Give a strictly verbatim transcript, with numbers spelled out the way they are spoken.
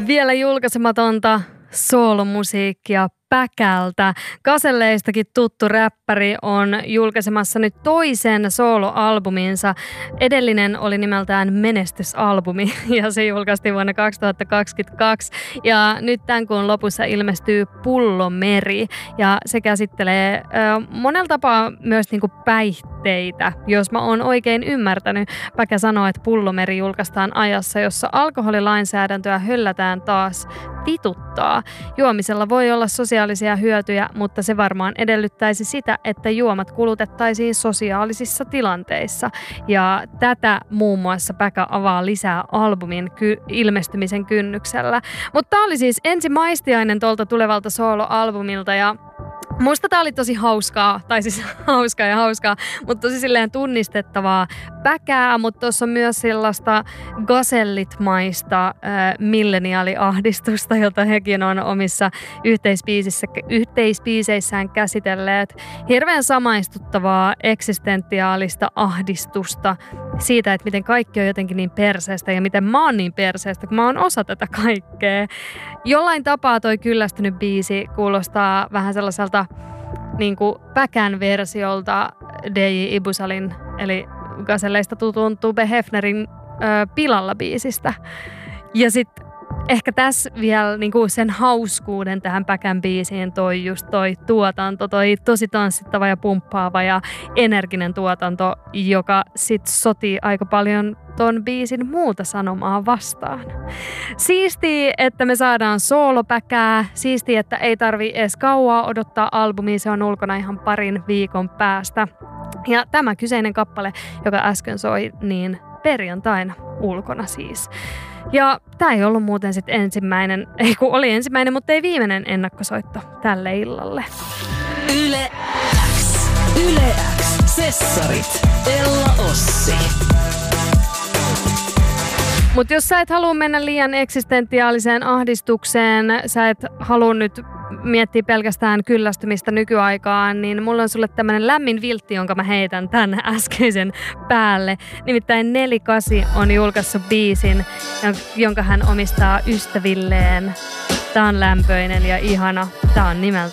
Vielä julkaisematonta soolomusiikkia Päkältä. Gazelleistakin tuttu räppäri on julkaisemassa nyt toisen sooloalbuminsa. Edellinen oli nimeltään Menestysalbumi ja se julkaistiin vuonna kaksituhattakaksikymmentäkaksi. Ja nyt tämän kuun lopussa ilmestyy Pullomeri ja se käsittelee äh, monella tapaa myös niinku päihteitä. Jos mä oon oikein ymmärtänyt, Päkä sanoo, että Pullomeri julkaistaan ajassa, jossa alkoholilainsäädäntöä höllätään taas vituttaa. Juomisella voi olla sosiaalisia hyötyjä, mutta se varmaan edellyttäisi sitä, että juomat kulutettaisiin sosiaalisissa tilanteissa. Ja tätä muun muassa Päkä avaa lisää albumin ky- ilmestymisen kynnyksellä. Mutta tää oli siis ensimaistiainen tuolta tulevalta sooloalbumilta ja musta tää oli tosi hauskaa, tai siis hauskaa ja hauskaa, mutta tosi silleen tunnistettavaa Päkää, mutta tuossa on myös sellaista gazellit-maista äh, milleniaaliahdistusta, jota hekin on omissa yhteispiiseissään käsitelleet. Hirveän samaistuttavaa eksistentiaalista ahdistusta siitä, että miten kaikki on jotenkin niin perseestä ja miten mä oon niin perseestä, kun mä oon osa tätä kaikkea. Jollain tapaa toi kyllästynyt biisi kuulostaa vähän sellaiselta niin kuin Päkän versiolta D J Ibusalin, eli Gazelleista tutun Tube Hefnerin ö, Pilalla-biisistä. Ja sitten ehkä tässä vielä niin kuin sen hauskuuden tähän Päkän biisiin toi just toi tuotanto, toi tosi tanssittava ja pumppaava ja energinen tuotanto, joka sitten sotii aika paljon ton biisin muuta sanomaa vastaan. Siistiä, että me saadaan soolopäkää. Siistiä, että ei tarvi edes kauaa odottaa albumia. Se on ulkona ihan parin viikon päästä. Ja tämä kyseinen kappale, joka äsken soi, niin perjantaina ulkona siis. Ja tämä ei ollut muuten sitten ensimmäinen, ei kun oli ensimmäinen, mutta ei viimeinen ennakkosoitto tälle illalle. Yle X. Yle X. Sessarit. Ella Ossi. Mutta jos sä et halua mennä liian eksistentiaaliseen ahdistukseen, sä et halua nyt miettiä pelkästään kyllästymistä nykyaikaan, niin mulla on sulle tämmönen lämmin viltti, jonka mä heitän tän äskeisen päälle. Nimittäin Nelikasi on julkaissut biisin, jonka hän omistaa ystävilleen. Tää on lämpöinen ja ihana. Tää on nimeltä